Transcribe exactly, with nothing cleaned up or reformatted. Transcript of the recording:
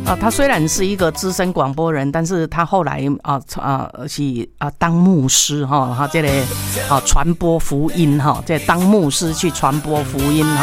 啊，他虽然是一个资深广播人，但是他后来啊啊是啊当牧师哈，哈这个啊传播福音哈，这当牧师去传播福音哈。